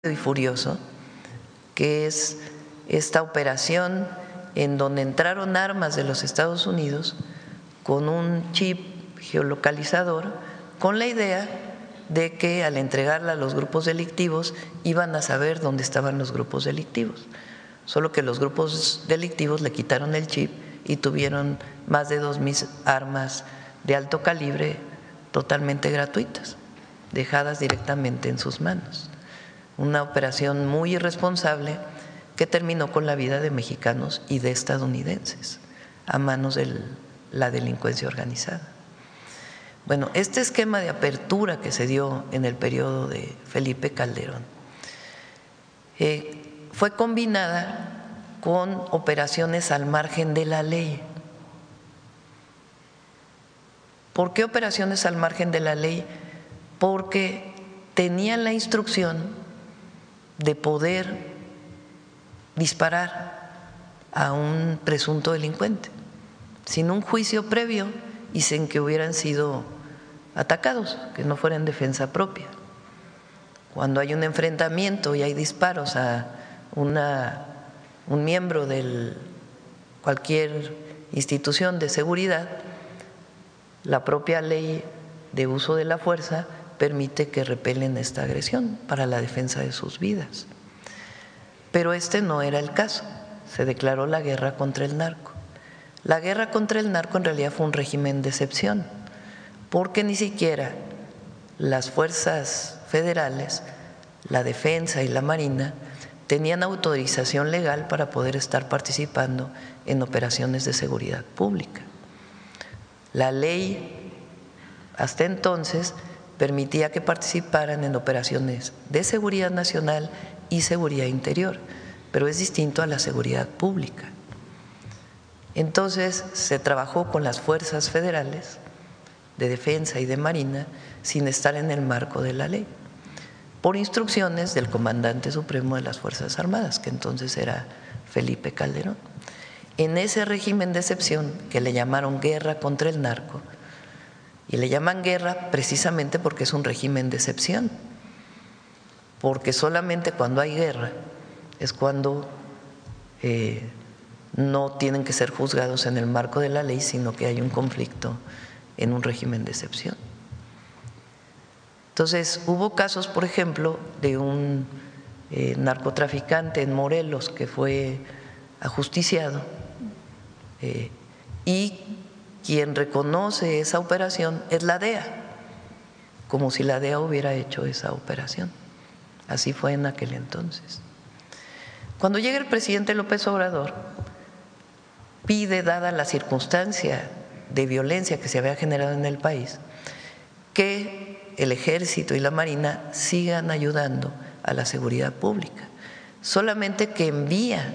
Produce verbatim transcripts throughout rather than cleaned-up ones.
y Furioso, que es esta operación en donde entraron armas de los Estados Unidos con un chip geolocalizador con la idea de que al entregarla a los grupos delictivos iban a saber dónde estaban los grupos delictivos. Solo que los grupos delictivos le quitaron el chip y tuvieron más de dos mil armas de alto calibre totalmente gratuitas, dejadas directamente en sus manos. Una operación muy irresponsable que terminó con la vida de mexicanos y de estadounidenses a manos de la delincuencia organizada. Bueno, este esquema de apertura que se dio en el periodo de Felipe Calderón eh, fue combinada con operaciones al margen de la ley. ¿Por qué operaciones al margen de la ley? Porque tenían la instrucción de poder disparar a un presunto delincuente sin un juicio previo y sin que hubieran sido atacados, que no fuera en defensa propia. Cuando hay un enfrentamiento y hay disparos a una, un miembro de cualquier institución de seguridad, la propia ley de uso de la fuerza permite que repelen esta agresión para la defensa de sus vidas. Pero este no era el caso, se declaró la guerra contra el narco. La guerra contra el narco en realidad fue un régimen de excepción, porque ni siquiera las fuerzas federales, la defensa y la marina tenían autorización legal para poder estar participando en operaciones de seguridad pública. La ley hasta entonces permitía que participaran en operaciones de seguridad nacional y seguridad interior, pero es distinto a la seguridad pública. Entonces se trabajó con las fuerzas federales de defensa y de marina sin estar en el marco de la ley, por instrucciones del comandante supremo de las Fuerzas Armadas, que entonces era Felipe Calderón. En ese régimen de excepción, que le llamaron guerra contra el narco, y le llaman guerra precisamente porque es un régimen de excepción, porque solamente cuando hay guerra es cuando eh, no tienen que ser juzgados en el marco de la ley, sino que hay un conflicto en un régimen de excepción. Entonces, hubo casos, por ejemplo, de un eh, narcotraficante en Morelos que fue ajusticiado eh, y quien reconoce esa operación es la D E A, como si la D E A hubiera hecho esa operación. Así fue en aquel entonces. Cuando llega el presidente López Obrador, pide, dada la circunstancia de violencia que se había generado en el país, que el Ejército y la Marina sigan ayudando a la seguridad pública, solamente que envía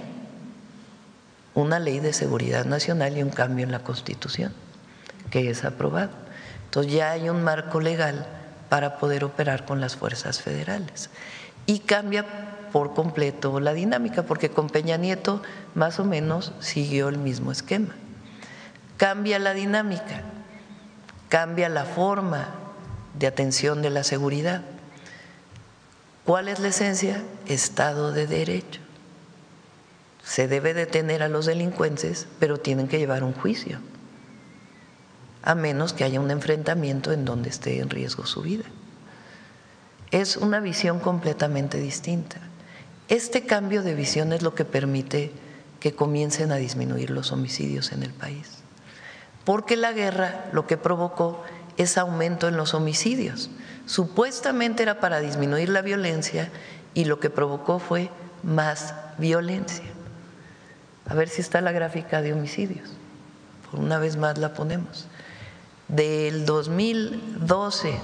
una ley de seguridad nacional y un cambio en la Constitución, que es aprobado. Entonces ya hay un marco legal para poder operar con las fuerzas federales y cambia por completo la dinámica, porque con Peña Nieto más o menos siguió el mismo esquema. Cambia la dinámica, cambia la forma de atención de la seguridad. ¿Cuál es la esencia? Estado de Derecho. Se debe detener a los delincuentes, pero tienen que llevar un juicio, a menos que haya un enfrentamiento en donde esté en riesgo su vida. Es una visión completamente distinta. Este cambio de visión es lo que permite que comiencen a disminuir los homicidios en el país, porque la guerra lo que provocó es aumento en los homicidios. Supuestamente era para disminuir la violencia y lo que provocó fue más violencia. A ver si está la gráfica de homicidios, por una vez más la ponemos. Del dos mil doce,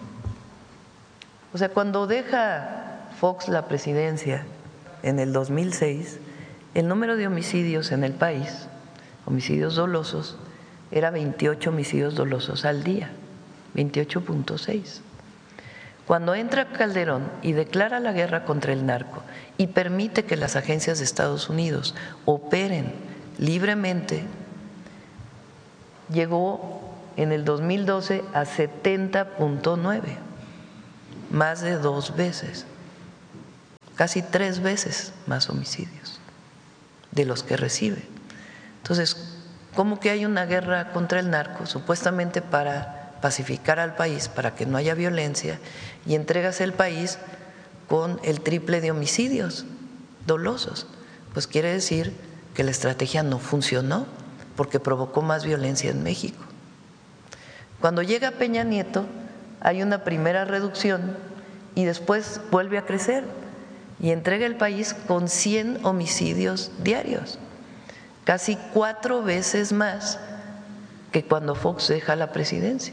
o sea, cuando deja Fox la presidencia en el dos mil seis, el número de homicidios en el país, homicidios dolosos, era veintiocho homicidios dolosos al día, veintiocho punto seis. Cuando entra Calderón y declara la guerra contra el narco y permite que las agencias de Estados Unidos operen libremente, llegó en el dos mil doce a setenta punto nueve, más de dos veces. casi tres veces más homicidios de los que recibe. Entonces, ¿cómo que hay una guerra contra el narco supuestamente para pacificar al país, para que no haya violencia, y entregas el país con el triple de homicidios dolosos? Pues quiere decir que la estrategia no funcionó porque provocó más violencia en México. Cuando llega Peña Nieto hay una primera reducción y después vuelve a crecer y entrega el país con cien homicidios diarios, casi cuatro veces más que cuando Fox deja la presidencia.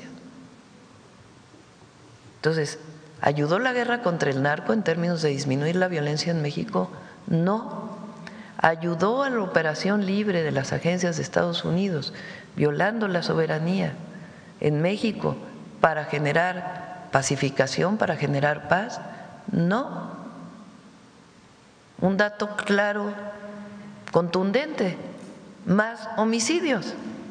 Entonces, ¿ayudó la guerra contra el narco en términos de disminuir la violencia en México? No. ¿Ayudó a la operación libre de las agencias de Estados Unidos, violando la soberanía en México para generar pacificación, para generar paz? No. Un dato claro, contundente: más homicidios.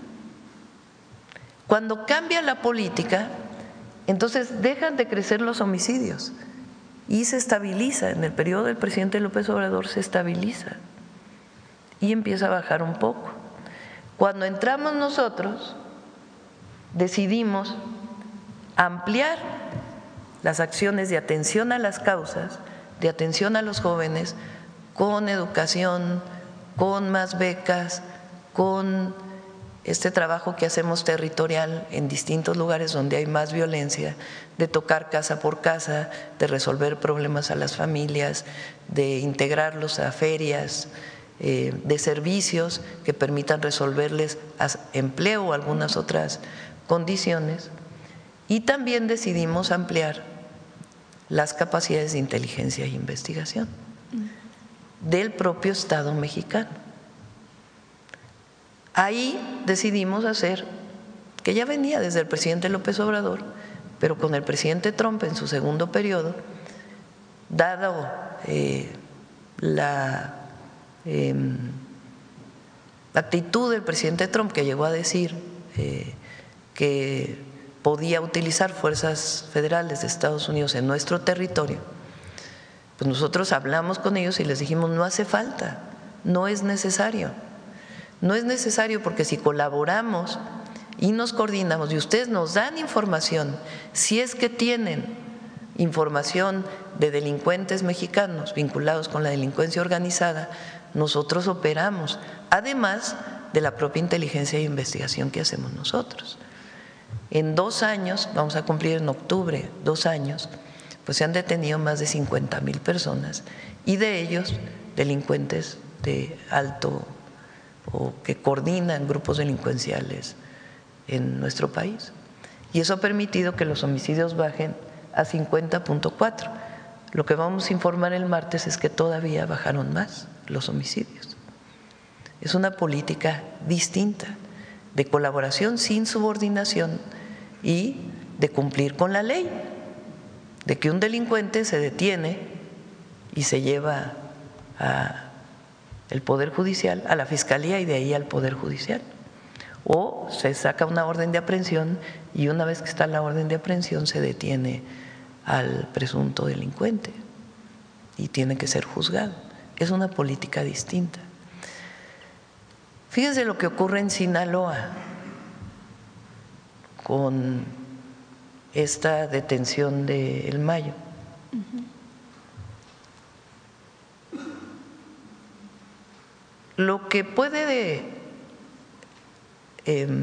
Cuando cambia la política, entonces dejan de crecer los homicidios y se estabiliza. En el periodo del presidente López Obrador se estabiliza y empieza a bajar un poco. Cuando entramos nosotros, decidimos ampliar las acciones de atención a las causas, de atención a los jóvenes, con educación, con más becas, con este trabajo que hacemos territorial en distintos lugares donde hay más violencia, de tocar casa por casa, de resolver problemas a las familias, de integrarlos a ferias, eh, de servicios que permitan resolverles empleo o algunas otras condiciones. Y también decidimos ampliar las capacidades de inteligencia e investigación del propio Estado mexicano. Ahí decidimos hacer, que ya venía desde el presidente López Obrador, pero con el presidente Trump en su segundo periodo, dado eh, la eh, actitud del presidente Trump, que llegó a decir eh, que podía utilizar fuerzas federales de Estados Unidos en nuestro territorio, pues nosotros hablamos con ellos y les dijimos: no hace falta, no es necesario. No es necesario porque si colaboramos y nos coordinamos y ustedes nos dan información, si es que tienen información de delincuentes mexicanos vinculados con la delincuencia organizada, nosotros operamos, además de la propia inteligencia e investigación que hacemos nosotros. En dos años, vamos a cumplir en octubre dos años, pues se han detenido más de cincuenta mil personas y de ellos delincuentes de alto o que coordinan grupos delincuenciales en nuestro país. Y eso ha permitido que los homicidios bajen a cincuenta punto cuatro. Lo que vamos a informar el martes es que todavía bajaron más los homicidios. Es una política distinta de colaboración sin subordinación y de cumplir con la ley, de que un delincuente se detiene y se lleva a el Poder Judicial, a la Fiscalía y de ahí al Poder Judicial. O se saca una orden de aprehensión y una vez que está la orden de aprehensión se detiene al presunto delincuente y tiene que ser juzgado. Es una política distinta. Fíjense lo que ocurre en Sinaloa con esta detención de El Mayo. Lo que puede de, eh,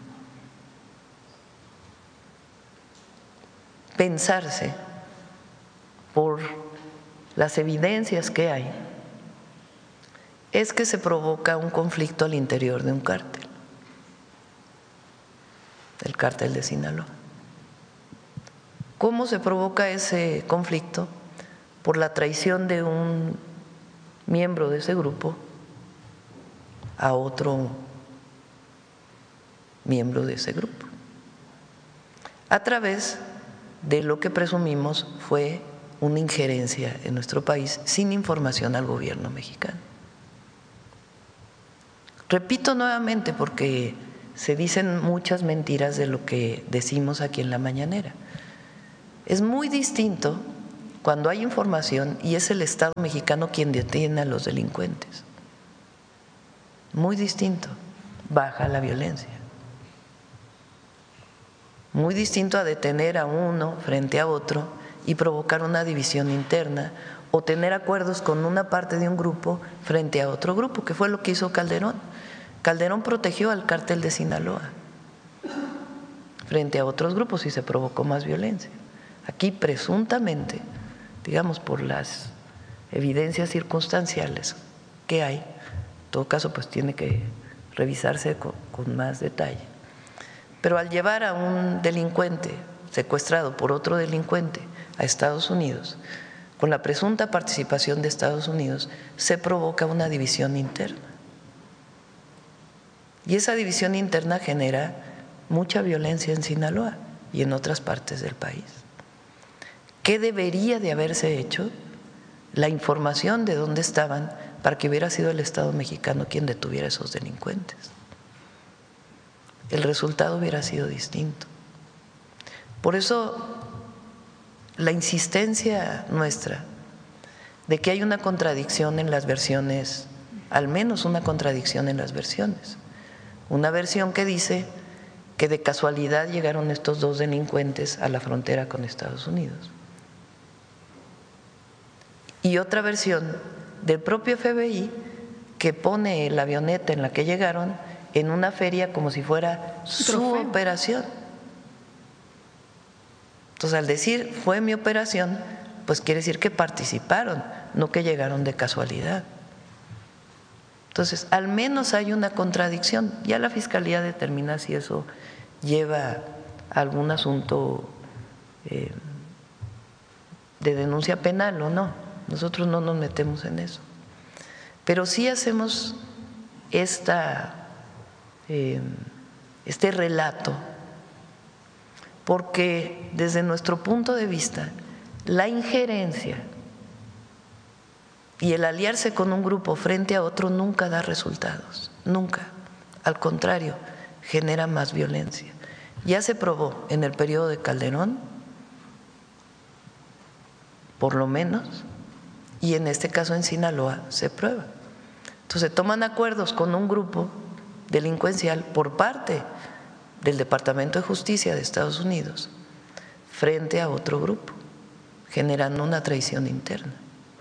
pensarse por las evidencias que hay es que se provoca un conflicto al interior de un cártel, el cártel de Sinaloa. ¿Cómo se provoca ese conflicto? Por la traición de un miembro de ese grupo a otro miembro de ese grupo, a través de lo que presumimos fue una injerencia en nuestro país sin información al gobierno mexicano. Repito nuevamente porque se dicen muchas mentiras de lo que decimos aquí en la mañanera. Es muy distinto cuando hay información y es el Estado mexicano quien detiene a los delincuentes. Muy distinto, baja la violencia. Muy distinto a detener a uno frente a otro y provocar una división interna o tener acuerdos con una parte de un grupo frente a otro grupo, que fue lo que hizo Calderón. Calderón protegió al cártel de Sinaloa frente a otros grupos y se provocó más violencia. Aquí presuntamente, digamos por las evidencias circunstanciales que hay, en todo caso pues tiene que revisarse con, con más detalle. Pero al llevar a un delincuente secuestrado por otro delincuente a Estados Unidos, con la presunta participación de Estados Unidos, se provoca una división interna. Y esa división interna genera mucha violencia en Sinaloa y en otras partes del país. ¿Qué debería de haberse hecho? La información de dónde estaban para que hubiera sido el Estado mexicano quien detuviera a esos delincuentes. El resultado hubiera sido distinto. Por eso la insistencia nuestra de que hay una contradicción en las versiones, al menos una contradicción en las versiones. Una versión que dice que de casualidad llegaron estos dos delincuentes a la frontera con Estados Unidos. Y otra versión del propio F B I que pone la avioneta en la que llegaron en una feria como si fuera su operación. Entonces, al decir fue mi operación, pues quiere decir que participaron, no que llegaron de casualidad. Entonces, al menos hay una contradicción. Ya la Fiscalía determina si eso lleva a algún asunto eh, de denuncia penal o no. Nosotros no nos metemos en eso. Pero sí hacemos esta, eh, este relato porque desde nuestro punto de vista la injerencia y el aliarse con un grupo frente a otro nunca da resultados, nunca. Al contrario, genera más violencia. Ya se probó en el periodo de Calderón, por lo menos, y en este caso en Sinaloa se prueba. Entonces toman acuerdos con un grupo delincuencial por parte del Departamento de Justicia de Estados Unidos frente a otro grupo, generando una traición interna.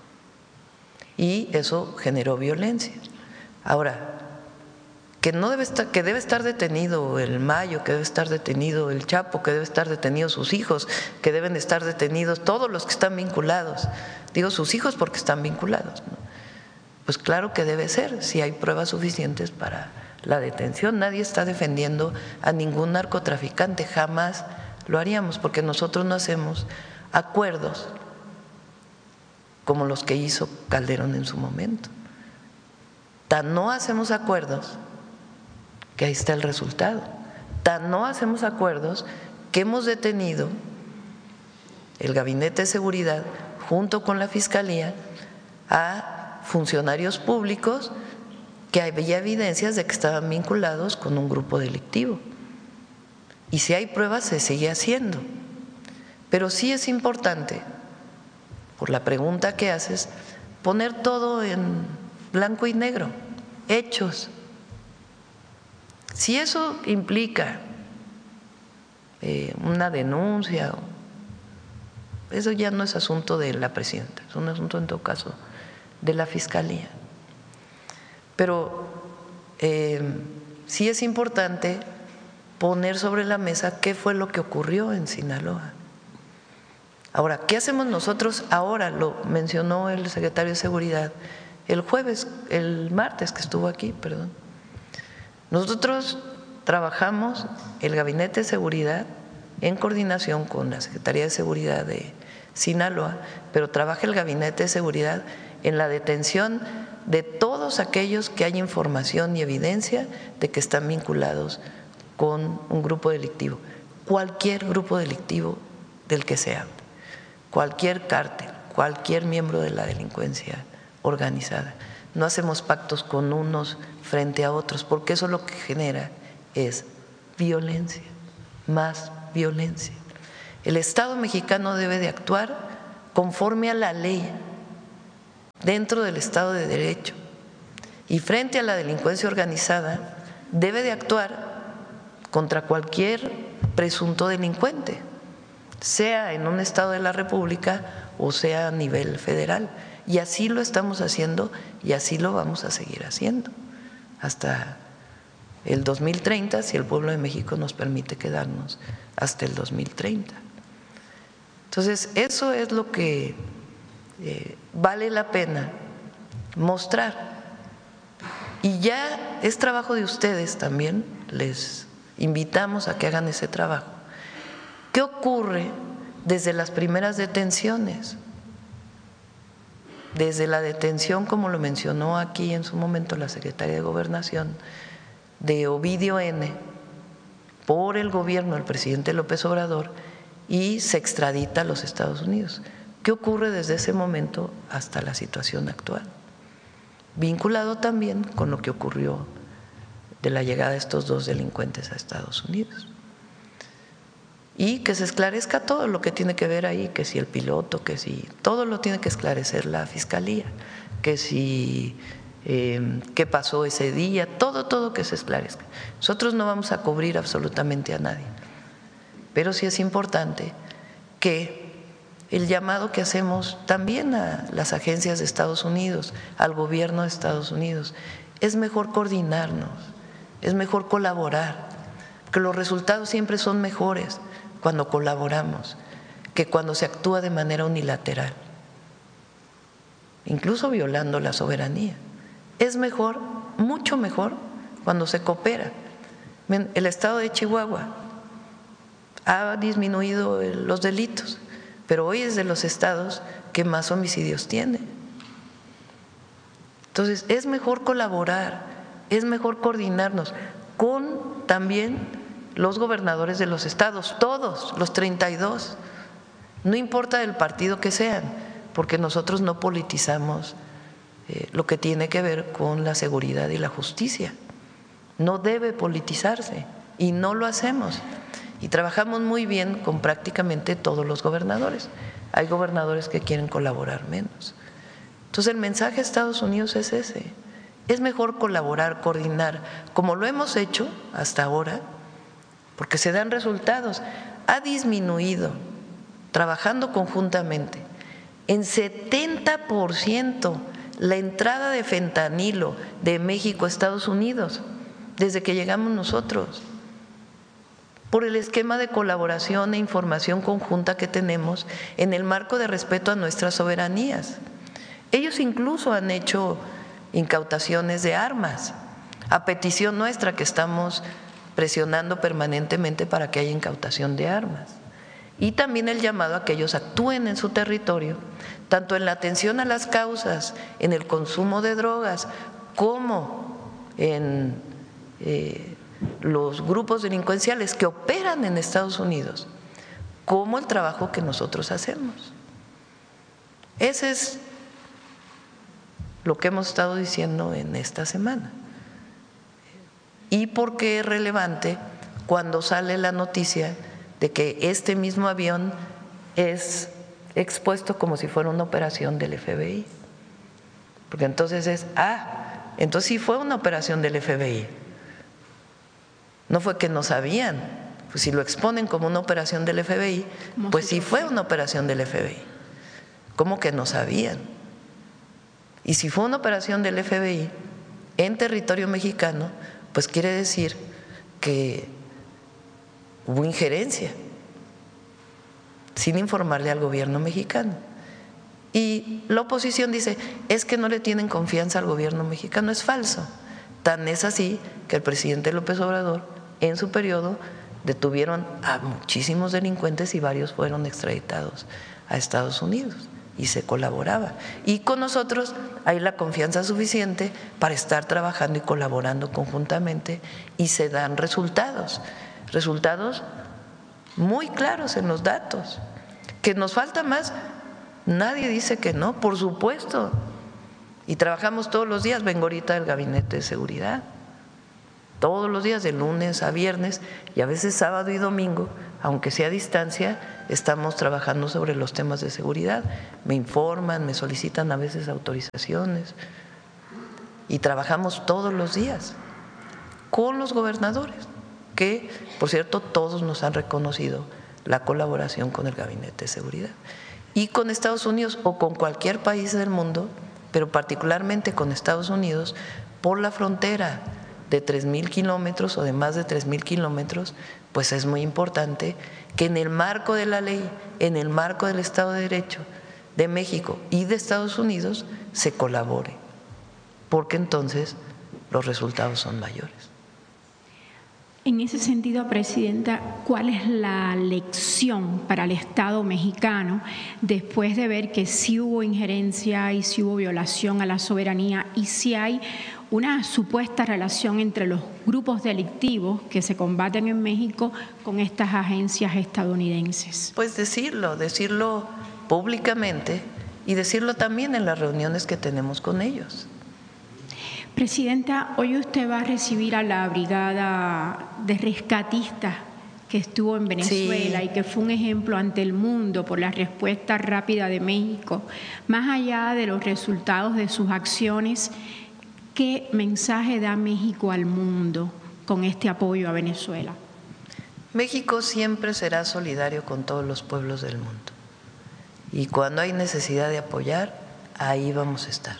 Y eso generó violencia. Ahora, que no debe estar, que debe estar detenido el Mayo, que debe estar detenido el Chapo, que debe estar detenidos sus hijos, que deben estar detenidos todos los que están vinculados. Digo sus hijos porque están vinculados, ¿no? Pues claro que debe ser, si hay pruebas suficientes para la detención. Nadie está defendiendo a ningún narcotraficante, jamás lo haríamos, porque nosotros no hacemos acuerdos como los que hizo Calderón en su momento. Tan no hacemos acuerdos que ahí está el resultado. Tan no hacemos acuerdos que hemos detenido el Gabinete de Seguridad junto con la Fiscalía a funcionarios públicos que había evidencias de que estaban vinculados con un grupo delictivo. Y si hay pruebas se sigue haciendo. Pero sí es importante, por la pregunta que haces, poner todo en blanco y negro, hechos. Si eso implica eh, una denuncia, eso ya no es asunto de la presidenta, es un asunto en todo caso de la Fiscalía. Pero eh, sí es importante poner sobre la mesa qué fue lo que ocurrió en Sinaloa. Ahora, ¿qué hacemos nosotros ahora? Lo mencionó el secretario de Seguridad el jueves, el martes que estuvo aquí, perdón. Nosotros trabajamos el Gabinete de Seguridad en coordinación con la Secretaría de Seguridad de Sinaloa, pero trabaja el Gabinete de Seguridad en la detención de todos aquellos que hay información y evidencia de que están vinculados con un grupo delictivo, cualquier grupo delictivo del que sea, cualquier cártel, cualquier miembro de la delincuencia organizada. No hacemos pactos con unos frente a otros, porque eso lo que genera es violencia, más violencia. El Estado mexicano debe de actuar conforme a la ley, dentro del Estado de Derecho, y frente a la delincuencia organizada debe de actuar contra cualquier presunto delincuente, sea en un estado de la República o sea a nivel federal. Y así lo estamos haciendo y así lo vamos a seguir haciendo hasta el dos mil treinta, si el pueblo de México nos permite quedarnos hasta el dos mil treinta. Entonces, eso es lo que eh, vale la pena mostrar. Y ya es trabajo de ustedes también, les invitamos a que hagan ese trabajo. ¿Qué ocurre desde las primeras detenciones? Desde la detención, como lo mencionó aquí en su momento la secretaria de Gobernación, de Ovidio N. por el gobierno del presidente López Obrador, y se extradita a los Estados Unidos. ¿Qué ocurre desde ese momento hasta la situación actual? Vinculado también con lo que ocurrió de la llegada de estos dos delincuentes a Estados Unidos. Y que se esclarezca todo lo que tiene que ver ahí, que si el piloto, que si todo lo tiene que esclarecer la Fiscalía, que si eh, qué pasó ese día, todo, todo que se esclarezca. Nosotros no vamos a cubrir absolutamente a nadie, pero sí es importante que el llamado que hacemos también a las agencias de Estados Unidos, al gobierno de Estados Unidos, es mejor coordinarnos, es mejor colaborar, porque los resultados siempre son mejores cuando colaboramos que cuando se actúa de manera unilateral, incluso violando la soberanía. Es mejor, mucho mejor, cuando se coopera. El estado de Chihuahua ha disminuido los delitos, pero hoy es de los estados que más homicidios tiene. Entonces, es mejor colaborar, es mejor coordinarnos con también los gobernadores de los estados, todos, los treinta y dos, no importa del partido que sean, porque nosotros no politizamos eh, lo que tiene que ver con la seguridad y la justicia. No debe politizarse y no lo hacemos. Y trabajamos muy bien con prácticamente todos los gobernadores. Hay gobernadores que quieren colaborar menos. Entonces el mensaje a Estados Unidos es ese. Es mejor colaborar, coordinar, como lo hemos hecho hasta ahora, porque se dan resultados. Ha disminuido, trabajando conjuntamente, en setenta por ciento la entrada de fentanilo de México a Estados Unidos desde que llegamos nosotros, por el esquema de colaboración e información conjunta que tenemos en el marco de respeto a nuestras soberanías. Ellos incluso han hecho incautaciones de armas, a petición nuestra, que estamos presionando permanentemente para que haya incautación de armas. Y también el llamado a que ellos actúen en su territorio, tanto en la atención a las causas, en el consumo de drogas, como en eh, los grupos delincuenciales que operan en Estados Unidos, como el trabajo que nosotros hacemos. Ese es lo que hemos estado diciendo en esta semana. ¿Y por qué es relevante cuando sale la noticia de que este mismo avión es expuesto como si fuera una operación del F B I? Porque entonces es, ah, entonces sí fue una operación del F B I. No fue que no sabían, pues si lo exponen como una operación del F B I, pues sí fue una operación del F B I. ¿Cómo que no sabían? Y si fue una operación del F B I en territorio mexicano, pues quiere decir que hubo injerencia sin informarle al gobierno mexicano. Y la oposición dice, es que no le tienen confianza al gobierno mexicano. Es falso. Tan es así que el presidente López Obrador, en su periodo, detuvieron a muchísimos delincuentes y varios fueron extraditados a Estados Unidos y se colaboraba. Y con nosotros hay la confianza suficiente para estar trabajando y colaborando conjuntamente, y se dan resultados, resultados muy claros en los datos. ¿Que nos falta más? Nadie dice que no, por supuesto. Y trabajamos todos los días. Vengo ahorita del Gabinete de Seguridad, todos los días, de lunes a viernes, y a veces sábado y domingo aunque sea a distancia, estamos trabajando sobre los temas de seguridad. Me informan, me solicitan a veces autorizaciones y trabajamos todos los días con los gobernadores, que, por cierto, todos nos han reconocido la colaboración con el Gabinete de Seguridad. Y con Estados Unidos o con cualquier país del mundo, pero particularmente con Estados Unidos, por la frontera de tres mil kilómetros o de más de tres mil kilómetros, pues es muy importante que en el marco de la ley, en el marco del Estado de Derecho de México y de Estados Unidos, se colabore, porque entonces los resultados son mayores. En ese sentido, Presidenta, ¿cuál es la lección para el Estado mexicano después de ver que sí hubo injerencia y sí hubo violación a la soberanía y sí hay una supuesta relación entre los grupos delictivos que se combaten en México con estas agencias estadounidenses? Pues decirlo, decirlo públicamente y decirlo también en las reuniones que tenemos con ellos. Presidenta, hoy usted va a recibir a la brigada de rescatistas que estuvo en Venezuela sí. y que fue un ejemplo ante el mundo por la respuesta rápida de México. Más allá de los resultados de sus acciones, ¿qué mensaje da México al mundo con este apoyo a Venezuela? México siempre será solidario con todos los pueblos del mundo. Y cuando hay necesidad de apoyar, ahí vamos a estar.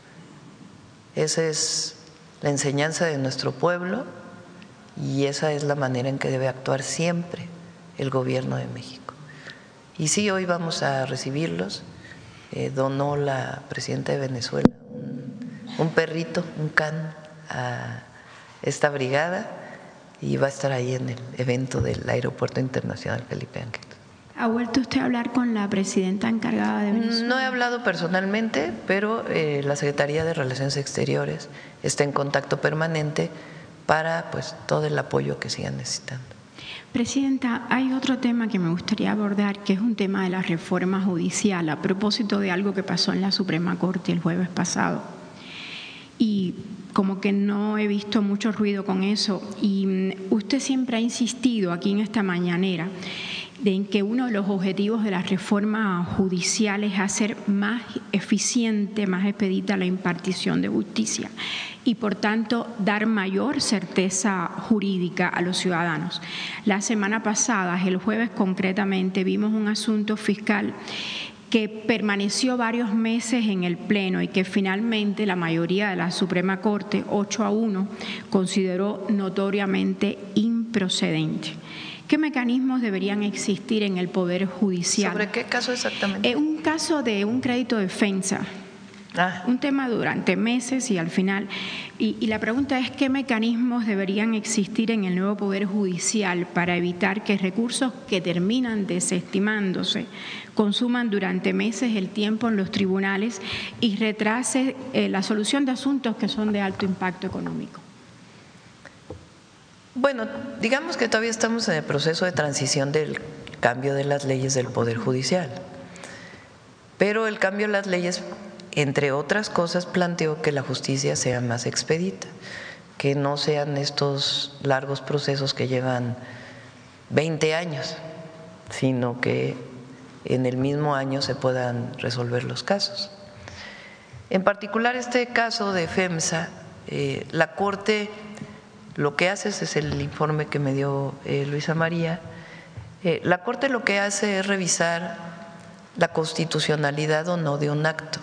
Esa es la enseñanza de nuestro pueblo y esa es la manera en que debe actuar siempre el gobierno de México. Y sí, hoy vamos a recibirlos. Eh, donó la presidenta de Venezuela un, un perrito, un can, a esta brigada y va a estar ahí en el evento del Aeropuerto Internacional Felipe Ángeles. ¿Ha vuelto usted a hablar con la presidenta encargada de Venezuela? No he hablado personalmente, pero eh, la Secretaría de Relaciones Exteriores está en contacto permanente para pues todo el apoyo que sigan necesitando. Presidenta, hay otro tema que me gustaría abordar, que es un tema de la reforma judicial, a propósito de algo que pasó en la Suprema Corte el jueves pasado. Y como que no he visto mucho ruido con eso, y usted siempre ha insistido aquí en esta mañanera de en que uno de los objetivos de la reforma judicial es hacer más eficiente, más expedita la impartición de justicia y, por tanto, dar mayor certeza jurídica a los ciudadanos. La semana pasada, el jueves concretamente, vimos un asunto fiscal que permaneció varios meses en el Pleno y que finalmente la mayoría de la Suprema Corte, ocho a uno, consideró notoriamente improcedente. ¿Qué mecanismos deberían existir en el Poder Judicial? ¿Sobre qué caso exactamente? Es un caso de un crédito de defensa, ah. un tema durante meses y al final. Y, y la pregunta es, ¿qué mecanismos deberían existir en el nuevo Poder Judicial para evitar que recursos que terminan desestimándose consuman durante meses el tiempo en los tribunales y retrase eh, la solución de asuntos que son de alto impacto económico? Bueno, digamos que todavía estamos en el proceso de transición del cambio de las leyes del Poder Judicial, pero el cambio de las leyes, entre otras cosas, planteó que la justicia sea más expedita, que no sean estos largos procesos que llevan veinte años, sino que en el mismo año se puedan resolver los casos. En particular, este caso de FEMSA, eh, la Corte lo que hace, ese es el informe que me dio eh, Luisa María, eh, la Corte lo que hace es revisar la constitucionalidad o no de un acto.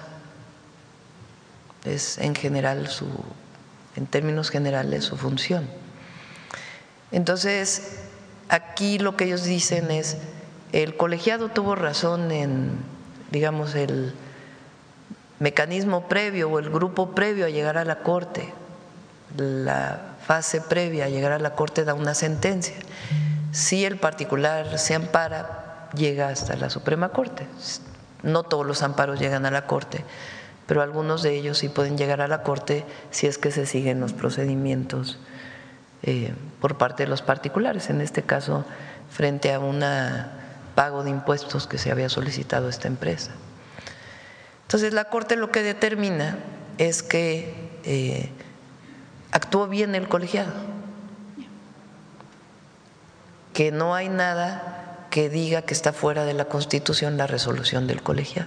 Es en general su, en términos generales, su función. Entonces, aquí lo que ellos dicen es, el colegiado tuvo razón en, digamos, el mecanismo previo o el grupo previo a llegar a la Corte, la fase previa a llegar a la Corte da una sentencia. Si el particular se ampara, llega hasta la Suprema Corte. No todos los amparos llegan a la Corte, pero algunos de ellos sí pueden llegar a la Corte si es que se siguen los procedimientos eh, por parte de los particulares, en este caso frente a un pago de impuestos que se había solicitado a esta empresa. Entonces la Corte lo que determina es que eh, actuó bien el colegiado, que no hay nada que diga que está fuera de la Constitución la resolución del colegiado.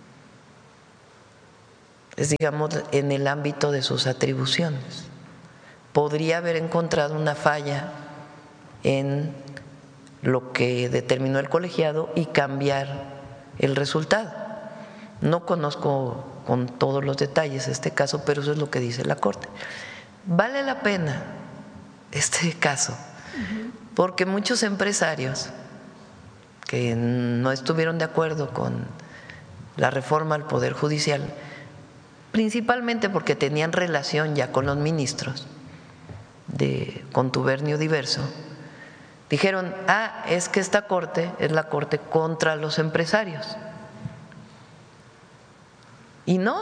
Es, digamos, en el ámbito de sus atribuciones. Podría haber encontrado una falla en lo que determinó el colegiado y cambiar el resultado. No conozco con todos los detalles este caso, pero eso es lo que dice la Corte. Vale la pena este caso, porque muchos empresarios que no estuvieron de acuerdo con la reforma al Poder Judicial, principalmente porque tenían relación ya con los ministros de contubernio diverso, dijeron, ah, es que esta corte es la corte contra los empresarios. Y no,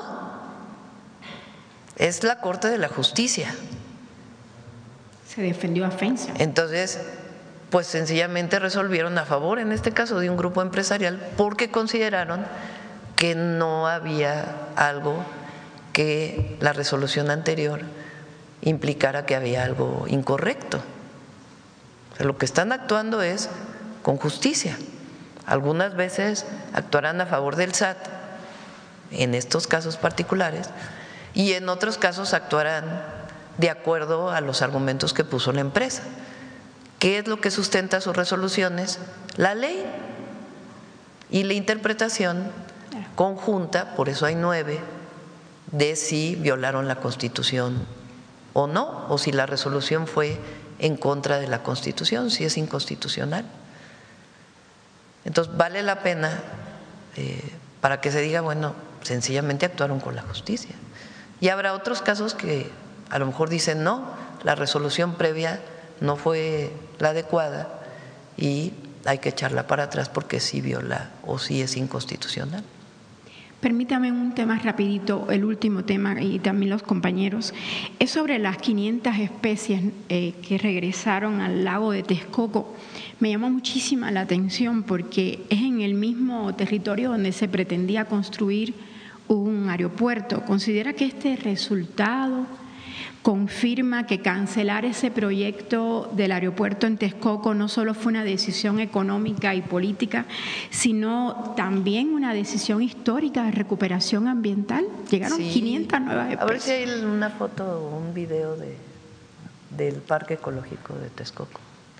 es la Corte de la Justicia. Se defendió a Fensa. Entonces, pues sencillamente resolvieron a favor, en este caso, de un grupo empresarial, porque consideraron que no había algo que la resolución anterior implicara que había algo incorrecto. O sea, lo que están actuando es con justicia. Algunas veces actuarán a favor del S A T, en estos casos particulares, y en otros casos actuarán de acuerdo a los argumentos que puso la empresa. ¿Qué es lo que sustenta sus resoluciones? La ley y la interpretación conjunta, por eso hay nueve, de si violaron la Constitución o no, o si la resolución fue en contra de la Constitución, si es inconstitucional. Entonces vale la pena eh, para que se diga, bueno, sencillamente actuaron con la justicia. Y habrá otros casos que a lo mejor dicen, no, la resolución previa no fue la adecuada y hay que echarla para atrás porque sí viola o sí es inconstitucional. Permítame un tema rapidito, el último tema, y también los compañeros, es sobre las quinientas especies eh, que regresaron al lago de Texcoco. Me llamó muchísima la atención porque es en el mismo territorio donde se pretendía construir un aeropuerto. ¿Considera que este resultado confirma que cancelar ese proyecto del aeropuerto en Texcoco no solo fue una decisión económica y política, sino también una decisión histórica de recuperación ambiental? Llegaron sí. quinientas nuevas especies. A ver si hay una foto o un video de, del Parque Ecológico de Texcoco.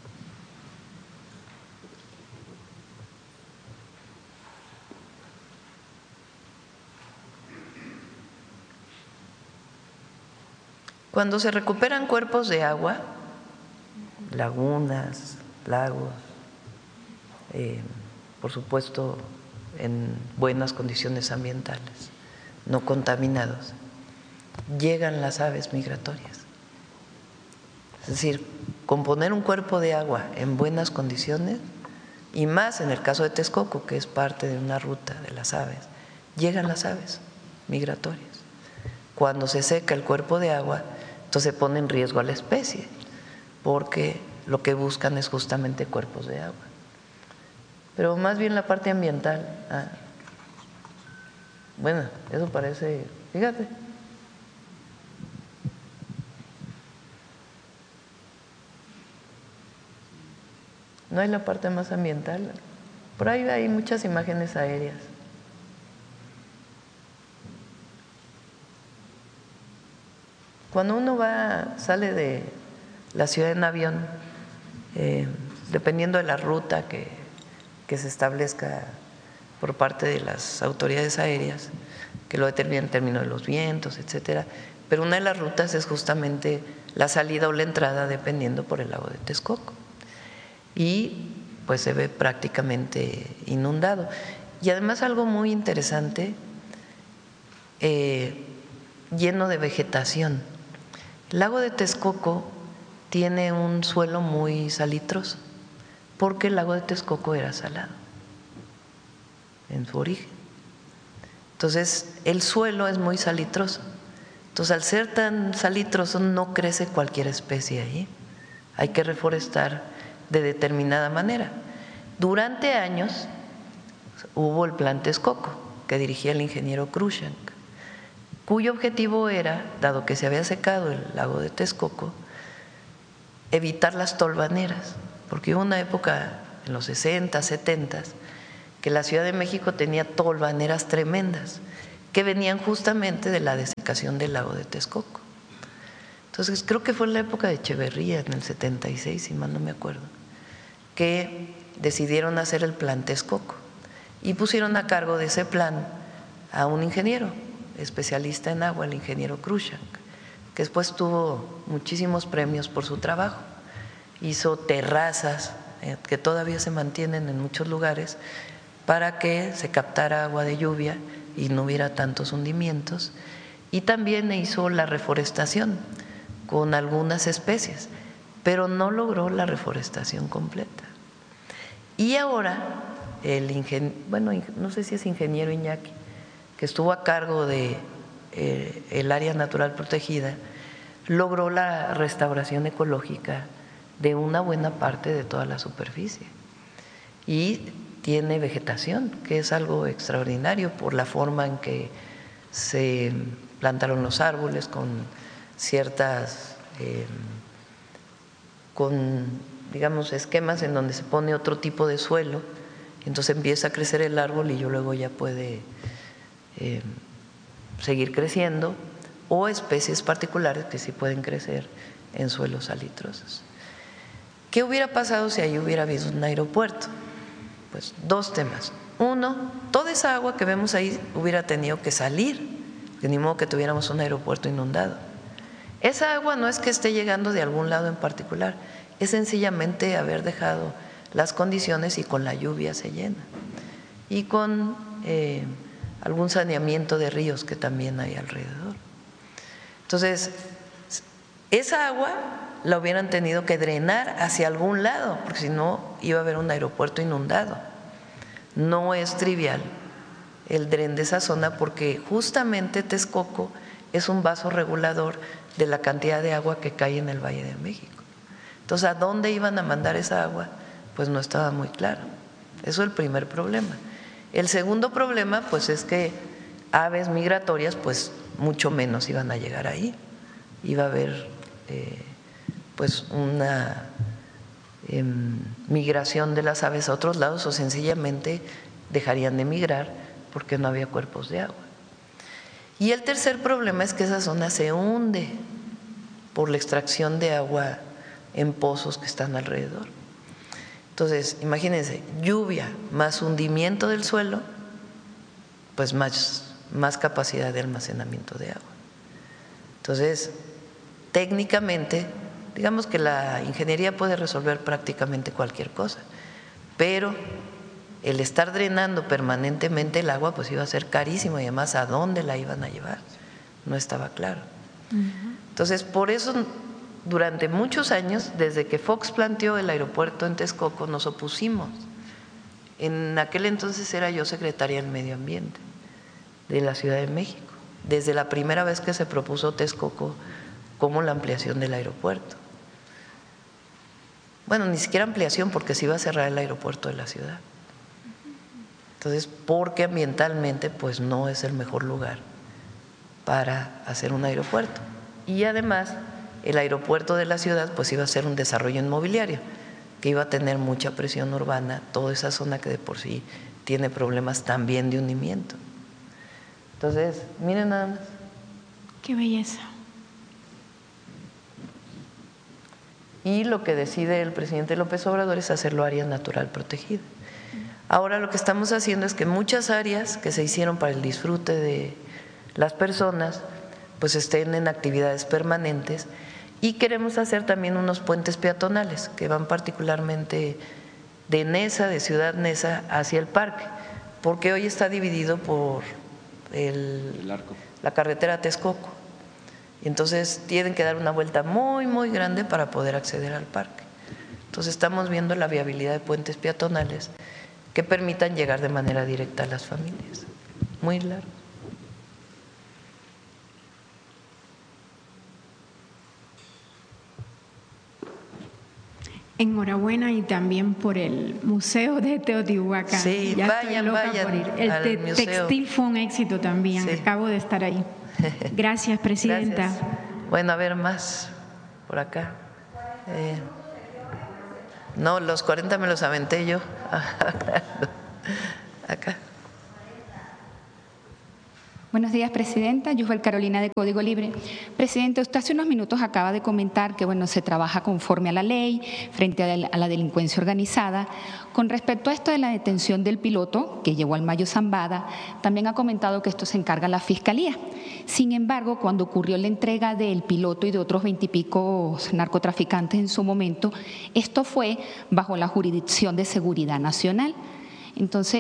Cuando se recuperan cuerpos de agua, lagunas, lagos, eh, por supuesto en buenas condiciones ambientales, no contaminados, llegan las aves migratorias. Es decir, componer un cuerpo de agua en buenas condiciones, y más en el caso de Texcoco, que es parte de una ruta de las aves, llegan las aves migratorias. Cuando se seca el cuerpo de agua, entonces se pone en riesgo a la especie, porque lo que buscan es justamente cuerpos de agua. Pero más bien la parte ambiental, ah, bueno, eso parece, fíjate, no hay la parte más ambiental, por ahí hay muchas imágenes aéreas. Cuando uno va, sale de la ciudad en avión, eh, dependiendo de la ruta que, que se establezca por parte de las autoridades aéreas, que lo determinan en términos de los vientos, etcétera, pero una de las rutas es justamente la salida o la entrada dependiendo por el lago de Texcoco. Y pues se ve prácticamente inundado. Y además algo muy interesante, eh, lleno de vegetación. El lago de Texcoco tiene un suelo muy salitroso, porque el lago de Texcoco era salado en su origen. Entonces, el suelo es muy salitroso. Entonces, al ser tan salitroso, no crece cualquier especie ahí. Hay que reforestar de determinada manera. Durante años hubo el Plan Texcoco, que dirigía el ingeniero Cruikshank, cuyo objetivo era, dado que se había secado el lago de Texcoco, evitar las tolvaneras, porque hubo una época en los sesenta, setenta, que la Ciudad de México tenía tolvaneras tremendas que venían justamente de la desecación del lago de Texcoco. Entonces creo que fue en la época de Echeverría, en el setenta y seis, si mal no me acuerdo, que decidieron hacer el plan Texcoco y pusieron a cargo de ese plan a un ingeniero especialista en agua, el ingeniero Cruikshank, que después tuvo muchísimos premios por su trabajo. Hizo terrazas eh, que todavía se mantienen en muchos lugares para que se captara agua de lluvia y no hubiera tantos hundimientos, y también hizo la reforestación con algunas especies, pero no logró la reforestación completa. Y ahora el ingeniero, bueno, no sé si es ingeniero Iñaki, que estuvo a cargo de eh, el área natural protegida, logró la restauración ecológica de una buena parte de toda la superficie y tiene vegetación, que es algo extraordinario por la forma en que se plantaron los árboles con ciertas, eh, con digamos esquemas en donde se pone otro tipo de suelo, entonces empieza a crecer el árbol y luego ya puede eh, seguir creciendo, o especies particulares que sí pueden crecer en suelos salitrosos. ¿Qué hubiera pasado si ahí hubiera habido un aeropuerto? Pues dos temas. Uno, toda esa agua que vemos ahí hubiera tenido que salir, de ni modo que tuviéramos un aeropuerto inundado. Esa agua no es que esté llegando de algún lado en particular, es sencillamente haber dejado las condiciones y con la lluvia se llena. Y con eh, algún saneamiento de ríos que también hay alrededor. Entonces, esa agua la hubieran tenido que drenar hacia algún lado, porque si no iba a haber un aeropuerto inundado. No es trivial el dren de esa zona, porque justamente Texcoco es un vaso regulador de la cantidad de agua que cae en el Valle de México. Entonces, ¿a dónde iban a mandar esa agua? Pues no estaba muy claro. Eso es el primer problema. El segundo problema, pues, es que aves migratorias, pues, mucho menos iban a llegar ahí. Iba a haber eh, pues una eh, migración de las aves a otros lados, o sencillamente dejarían de migrar porque no había cuerpos de agua. Y el tercer problema es que esa zona se hunde por la extracción de agua en pozos que están alrededor. Entonces, imagínense, lluvia más hundimiento del suelo, pues más, más capacidad de almacenamiento de agua. Entonces, técnicamente, digamos que la ingeniería puede resolver prácticamente cualquier cosa, pero el estar drenando permanentemente el agua pues iba a ser carísimo, y además ¿a dónde la iban a llevar? No estaba claro. Entonces, por eso durante muchos años, desde que Fox planteó el aeropuerto en Texcoco, nos opusimos. En aquel entonces era yo secretaria del Medio Ambiente de la Ciudad de México, desde la primera vez que se propuso Texcoco como la ampliación del aeropuerto. Bueno, ni siquiera ampliación, porque se iba a cerrar el aeropuerto de la ciudad. Entonces, porque ambientalmente pues no es el mejor lugar para hacer un aeropuerto. Y además el aeropuerto de la ciudad pues iba a ser un desarrollo inmobiliario que iba a tener mucha presión urbana, toda esa zona que de por sí tiene problemas también de hundimiento. Entonces, miren nada más. Qué belleza. Y lo que decide el presidente López Obrador es hacerlo área natural protegida. Ahora lo que estamos haciendo es que muchas áreas que se hicieron para el disfrute de las personas pues estén en actividades permanentes, y queremos hacer también unos puentes peatonales que van particularmente de Neza, de Ciudad Neza, hacia el parque, porque hoy está dividido por el, el arco. La carretera Texcoco. Entonces tienen que dar una vuelta muy, muy grande para poder acceder al parque. Entonces estamos viendo la viabilidad de puentes peatonales que permitan llegar de manera directa a las familias. Muy largo. Enhorabuena, y también por el Museo de Teotihuacán. Sí, ya vayan, vayan. Por ir. El al te museo. Textil fue un éxito también, sí. Acabo de estar ahí. Gracias, presidenta. Gracias. Bueno, a ver más por acá. Eh. No, los cuarenta me los aventé yo. Acá. Buenos días, Presidenta. Yusbel Carolina, de Código Libre. Presidente, usted hace unos minutos acaba de comentar que bueno, se trabaja conforme a la ley frente a la delincuencia organizada. Con respecto a esto de la detención del piloto que llevó al Mayo Zambada, también ha comentado que esto se encarga la Fiscalía. Sin embargo, cuando ocurrió la entrega del piloto y de otros veintipico narcotraficantes en su momento, esto fue bajo la jurisdicción de Seguridad Nacional. Entonces,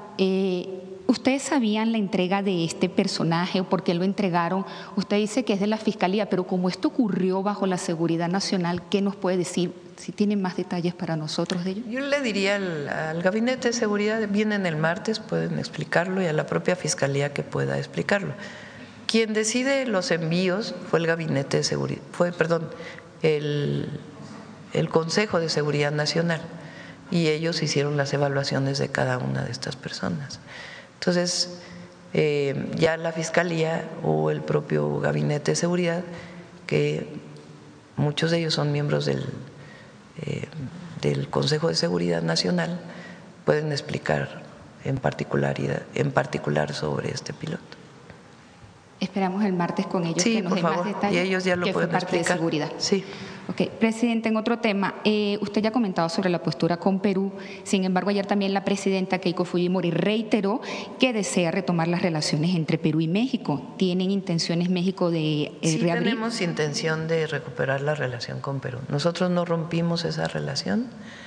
eh, ¿ustedes sabían la entrega de este personaje o por qué lo entregaron? Usted dice que es de la Fiscalía, pero como esto ocurrió bajo la Seguridad Nacional, ¿qué nos puede decir? Si tienen más detalles para nosotros de ello. Yo le diría al, al Gabinete de Seguridad, vienen el martes, pueden explicarlo, y a la propia Fiscalía que pueda explicarlo. Quien decide los envíos fue el Gabinete de Seguridad, fue, perdón, el, el Consejo de Seguridad Nacional, y ellos hicieron las evaluaciones de cada una de estas personas. Entonces, eh, ya la Fiscalía o el propio Gabinete de Seguridad, que muchos de ellos son miembros del, eh, del Consejo de Seguridad Nacional, pueden explicar en particularidad, en particular sobre este piloto. Esperamos el martes con ellos sí, que nos por den favor. más detalles. Y ellos ya lo que pueden fue parte explicar. De seguridad. Sí. Okay. Presidente, en otro tema, eh, usted ya ha comentado sobre la postura con Perú. Sin embargo, ayer también la presidenta Keiko Fujimori reiteró que desea retomar las relaciones entre Perú y México. ¿Tienen intenciones México de eh, sí, reabrir? Tenemos intención de recuperar la relación con Perú. Nosotros no rompimos esa relación,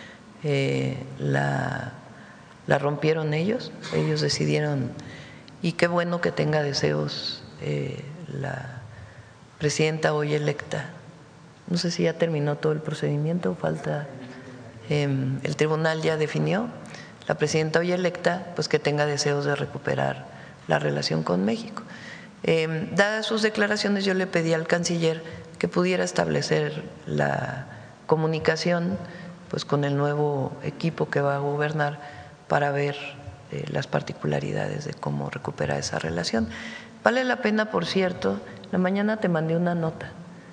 eh, la, la rompieron ellos. Ellos decidieron, y qué bueno que tenga deseos eh, la presidenta hoy electa. No sé si ya terminó todo el procedimiento o falta, eh, el tribunal ya definió, la presidenta hoy electa, pues que tenga deseos de recuperar la relación con México. Eh, dadas sus declaraciones, yo le pedí al canciller que pudiera establecer la comunicación pues con el nuevo equipo que va a gobernar para ver eh, las particularidades de cómo recuperar esa relación. Vale la pena, por cierto, la mañana te mandé una nota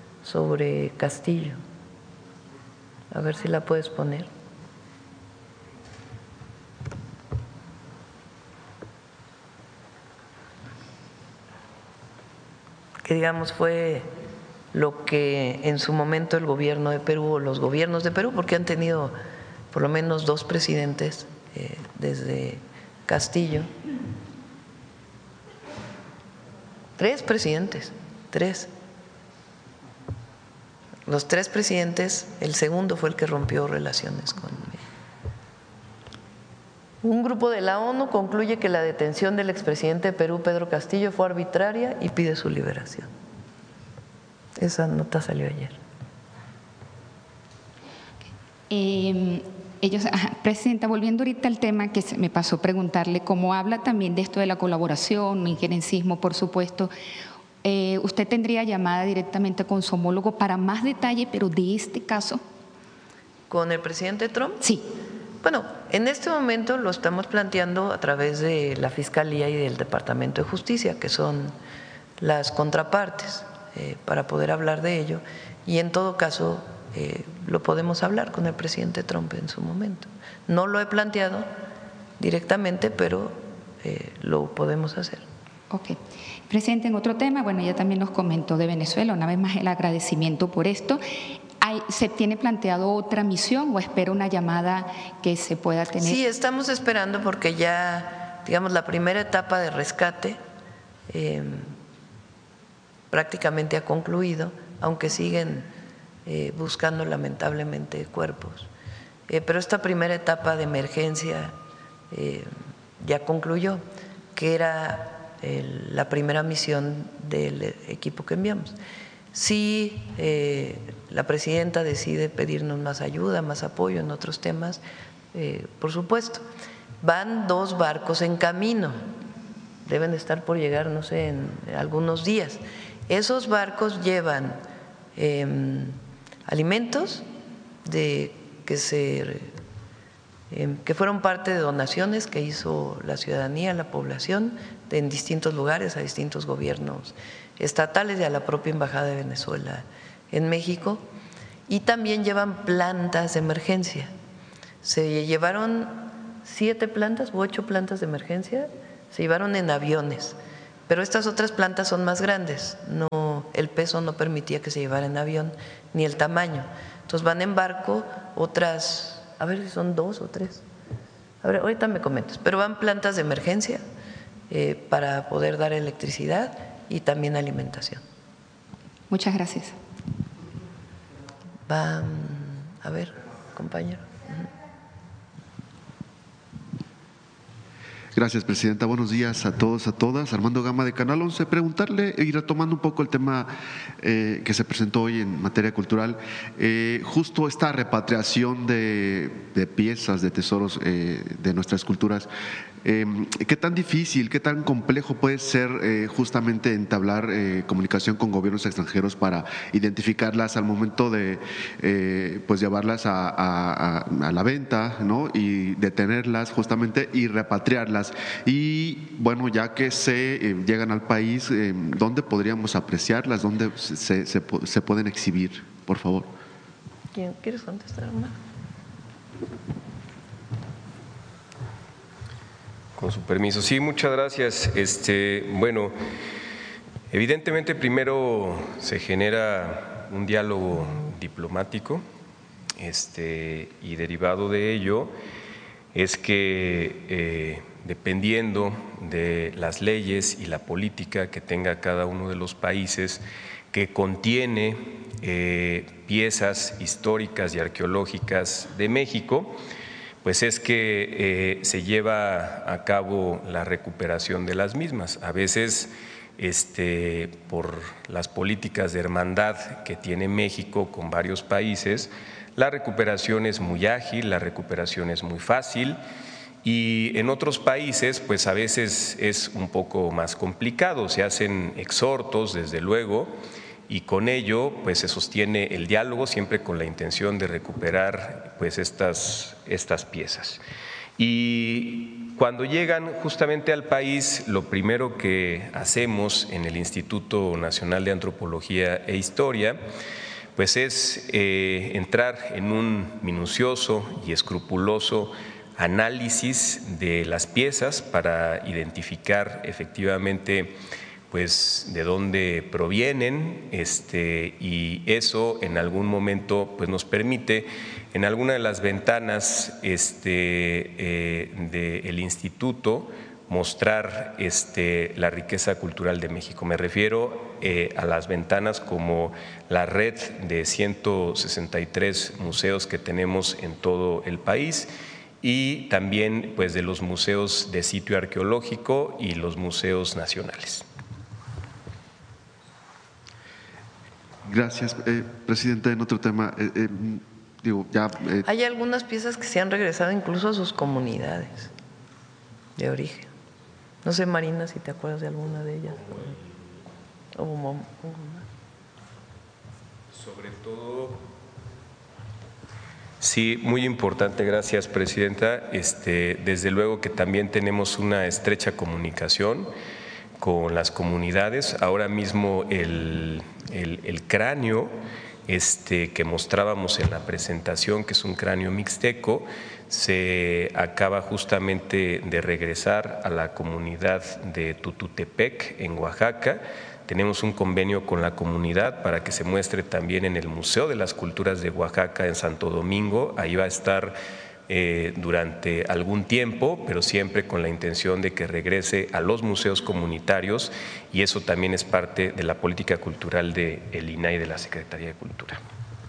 sobre Castillo, a ver si la puedes poner. Que digamos fue lo que en su momento el gobierno de Perú o los gobiernos de Perú, porque han tenido por lo menos dos presidentes eh, desde Castillo, tres presidentes, tres. Los tres presidentes, el segundo fue el que rompió relaciones con México. Un grupo de la ONU concluye que la detención del expresidente de Perú, Pedro Castillo, fue arbitraria y pide su liberación. Esa nota salió ayer. Eh, ellos, ajá, Presidenta, volviendo ahorita al tema que se me pasó preguntarle, como habla también de esto de la colaboración, injerencismo, por supuesto, eh, ¿usted tendría llamada directamente con su homólogo para más detalle, pero de este caso? ¿Con el presidente Trump? Sí. Bueno, en este momento lo estamos planteando a través de la Fiscalía y del Departamento de Justicia, que son las contrapartes, eh, para poder hablar de ello, y en todo caso eh, lo podemos hablar con el presidente Trump en su momento. No lo he planteado directamente, pero eh, lo podemos hacer. Ok. Presidente, en otro tema, bueno, ella también nos comentó de Venezuela, una vez más el agradecimiento por esto. Hay, ¿Se tiene planteado otra misión o espera una llamada que se pueda tener? Sí, estamos esperando porque ya, digamos, la primera etapa de rescate eh, prácticamente ha concluido, aunque siguen eh, buscando lamentablemente cuerpos. Eh, pero esta primera etapa de emergencia eh, ya concluyó, que era el, la primera misión del equipo que enviamos. Si eh, la presidenta decide pedirnos más ayuda, más apoyo en otros temas, eh, por supuesto. Van dos barcos en camino, deben estar por llegar, no sé, en algunos días. Esos barcos llevan eh, alimentos de, que, se, eh, que fueron parte de donaciones que hizo la ciudadanía, la población, de, en distintos lugares, a distintos gobiernos estatales y a la propia Embajada de Venezuela en México, y también llevan plantas de emergencia Se llevaron siete plantas u ocho plantas de emergencia, se llevaron en aviones, pero estas otras plantas son más grandes, no, el peso no permitía que se llevara en avión, ni el tamaño. Entonces van en barco otras, a ver si son dos o tres, a ver, ahorita me comentas, pero van plantas de emergencia eh, para poder dar electricidad y también alimentación. Muchas gracias. Va, a ver, compañero. Gracias, Presidenta. Buenos días a todos, a todas. Armando Gama de Canal once. Preguntarle y retomando un poco el tema eh, que se presentó hoy en materia cultural, eh, justo esta repatriación de, de piezas, de tesoros eh, de nuestras culturas. Eh, ¿Qué tan difícil, qué tan complejo puede ser eh, justamente entablar eh, comunicación con gobiernos extranjeros para identificarlas al momento de eh, pues llevarlas a, a, a la venta, ¿no? Y detenerlas justamente y repatriarlas? Y bueno, ya que se eh, llegan al país, eh, ¿dónde podríamos apreciarlas? ¿Dónde se, se, se pueden exhibir? Por favor. ¿Quién quieres contestar, Omar? Con su permiso. Sí, muchas gracias. Este, bueno, evidentemente primero se genera un diálogo diplomático, este, y derivado de ello es que eh, dependiendo de las leyes y la política que tenga cada uno de los países que contiene eh, piezas históricas y arqueológicas de México, pues es que eh, se lleva a cabo la recuperación de las mismas. A veces, este, por las políticas de hermandad que tiene México con varios países, la recuperación es muy ágil, la recuperación es muy fácil, y en otros países, pues a veces es un poco más complicado. Se hacen exhortos, desde luego, y con ello pues se sostiene el diálogo, siempre con la intención de recuperar pues estas, estas piezas. Y cuando llegan justamente al país, lo primero que hacemos en el Instituto Nacional de Antropología e Historia pues es eh, entrar en un minucioso y escrupuloso análisis de las piezas para identificar efectivamente pues de dónde provienen, este, y eso en algún momento pues nos permite en alguna de las ventanas este, eh, del instituto mostrar este, la riqueza cultural de México. Me refiero eh, a las ventanas como la red de ciento sesenta y tres museos que tenemos en todo el país, y también pues de los museos de sitio arqueológico y los museos nacionales. Gracias, eh, Presidenta. En otro tema, eh, eh, digo, ya… Eh, Hay algunas piezas que se han regresado incluso a sus comunidades de origen. No sé, Marina, si te acuerdas de alguna de ellas. O, o, o, Sobre todo… Sí, muy importante, gracias, Presidenta. Este, desde luego que también tenemos una estrecha comunicación con las comunidades. Ahora mismo el, el, el cráneo este, que mostrábamos en la presentación, que es un cráneo mixteco, se acaba justamente de regresar a la comunidad de Tututepec, en Oaxaca. Tenemos un convenio con la comunidad para que se muestre también en el Museo de las Culturas de Oaxaca en Santo Domingo. Ahí va a estar eh, durante algún tiempo, pero siempre con la intención de que regrese a los museos comunitarios, y eso también es parte de la política cultural del I N A H y de la Secretaría de Cultura.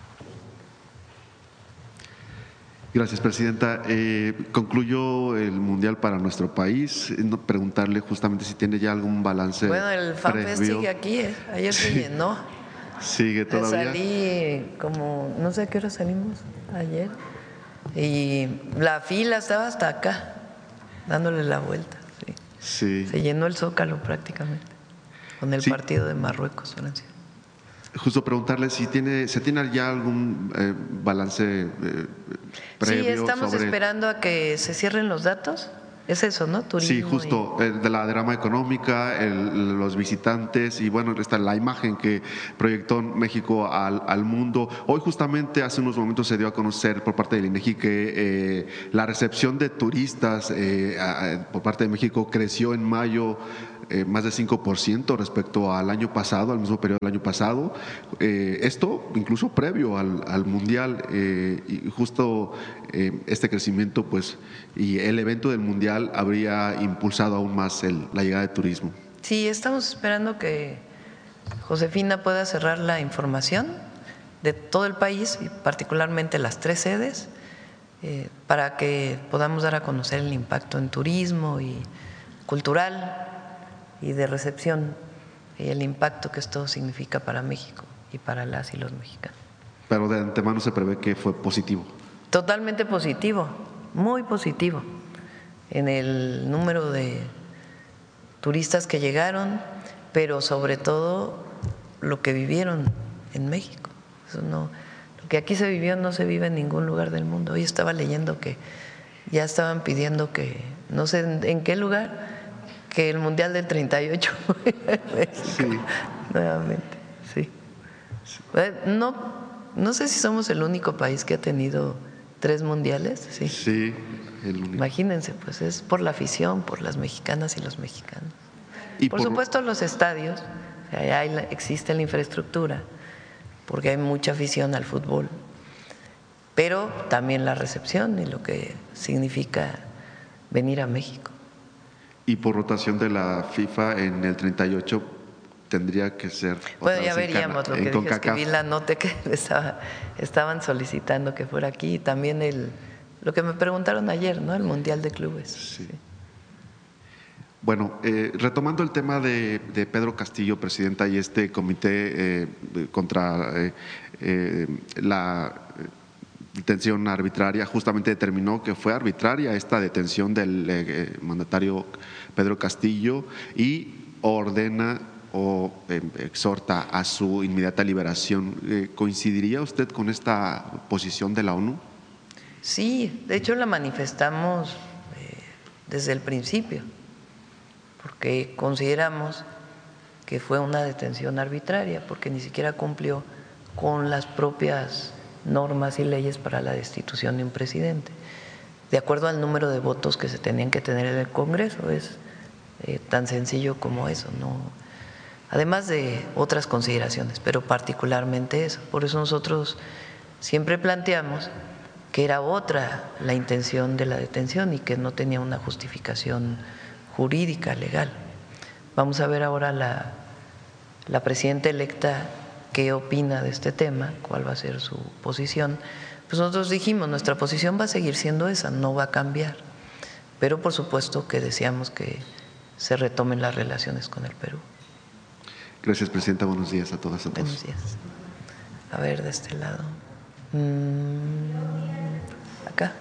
Gracias, Presidenta. Eh, concluyó el Mundial para nuestro país. No, preguntarle justamente si tiene ya algún balance. bueno, el FanFest sigue aquí, ¿eh? Ayer sí. se llenó. Sigue todavía. Salí como, no sé a qué hora salimos ayer, y la fila estaba hasta acá, dándole la vuelta. Sí. Sí. Se llenó el Zócalo prácticamente, con el sí. partido de Marruecos, Francia. Justo preguntarle si tiene, se tiene ya algún eh, balance eh, previo. Sí, estamos sobre… esperando a que se cierren los datos Es eso, ¿no? Turismo. Sí, justo, y... de la derrama económica, el, los visitantes y bueno, está la imagen que proyectó México al, al mundo. Hoy justamente hace unos momentos se dio a conocer por parte del INEGI que eh, la recepción de turistas eh, a, por parte de México creció en mayo Eh, más de cinco por ciento respecto al año pasado, al mismo periodo del año pasado. Eh, esto incluso previo al, al Mundial eh, y justo eh, este crecimiento pues y el evento del Mundial habría impulsado aún más el, la llegada de turismo. Sí, estamos esperando que Josefina pueda cerrar la información de todo el país y particularmente las tres sedes eh, para que podamos dar a conocer el impacto en turismo y cultural y de recepción y el impacto que esto significa para México y para las y los mexicanos. Pero de antemano se prevé que fue positivo. Totalmente positivo, muy positivo en el número de turistas que llegaron, pero sobre todo lo que vivieron en México. Eso no, lo que aquí se vivió no se vive en ningún lugar del mundo. Hoy estaba leyendo que ya estaban pidiendo que, no sé en, en qué lugar, que el Mundial del treinta y ocho sí. Nuevamente, sí. No, no sé si somos el único país que ha tenido tres mundiales, sí. Sí, el único. Imagínense, pues es por la afición, por las mexicanas y los mexicanos. Y por, por supuesto los estadios, allá hay, existe la infraestructura, porque hay mucha afición al fútbol, pero también la recepción y lo que significa venir a México. Y por rotación de la FIFA en el treinta y ocho tendría que ser. Bueno, ya veríamos lo que dije, es que vi la nota que estaba, estaban solicitando que fuera aquí y también el, lo que me preguntaron ayer, ¿no? El Mundial de Clubes. Sí. Sí. Bueno, eh, retomando el tema de, de Pedro Castillo, presidenta, y este comité eh, contra eh, eh, la detención arbitraria, justamente determinó que fue arbitraria esta detención del eh, mandatario Pedro Castillo y ordena o eh, exhorta a su inmediata liberación. Eh, ¿Coincidiría usted con esta posición de la ONU? Sí, de hecho la manifestamos eh, desde el principio, porque consideramos que fue una detención arbitraria, porque ni siquiera cumplió con las propias normas y leyes para la destitución de un presidente, de acuerdo al número de votos que se tenían que tener en el Congreso. Es eh, tan sencillo como eso, no, además de otras consideraciones, pero particularmente eso. Por eso nosotros siempre planteamos que era otra la intención de la detención y que no tenía una justificación jurídica, legal. Vamos a ver ahora la, la presidenta electa qué opina de este tema, cuál va a ser su posición. Pues nosotros dijimos, nuestra posición va a seguir siendo esa, no va a cambiar, pero por supuesto que deseamos que se retomen las relaciones con el Perú. Gracias, presidenta. Buenos días a todas y a todos. Buenos días. A ver, de este lado. Mm, acá.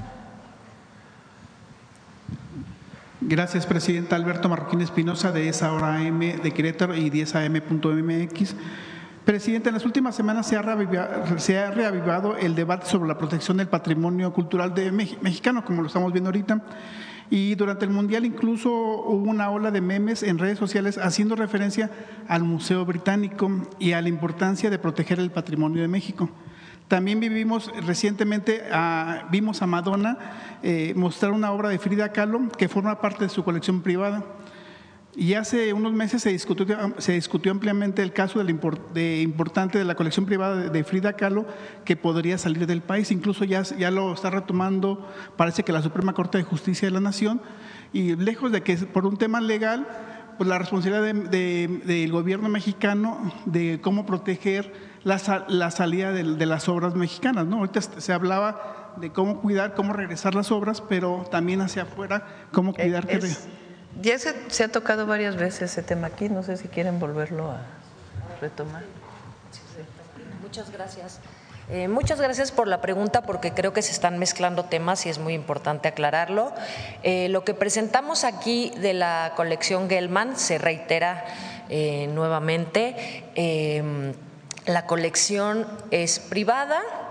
Gracias, presidenta. Alberto Marroquín Espinosa, de esa hora A M de Querétaro y diez A M punto M X. Presidenta, en las últimas semanas se ha, reavivado, se ha reavivado el debate sobre la protección del patrimonio cultural de mexicano, como lo estamos viendo ahorita. Y durante el Mundial incluso hubo una ola de memes en redes sociales haciendo referencia al Museo Británico y a la importancia de proteger el patrimonio de México. También vivimos recientemente, a, vimos a Madonna eh, mostrar una obra de Frida Kahlo que forma parte de su colección privada. Y hace unos meses se discutió, se discutió ampliamente el caso de, la import, de importante de la colección privada de, de Frida Kahlo que podría salir del país. Incluso ya, ya lo está retomando, parece que la Suprema Corte de Justicia de la Nación. Y lejos de que por un tema legal, pues la responsabilidad del de, de, gobierno mexicano de cómo proteger la, la salida de, de las obras mexicanas, ¿no? Ahorita se hablaba de cómo cuidar, cómo regresar las obras, pero también hacia afuera, cómo cuidar es, que… Ya se, se ha tocado varias veces ese tema aquí, no sé si quieren volverlo a retomar. Sí, sí. Muchas gracias. Eh, muchas gracias por la pregunta, porque creo que se están mezclando temas y es muy importante aclararlo. Eh, lo que presentamos aquí de la colección Gelman se reitera eh, nuevamente. Eh, la colección es privada.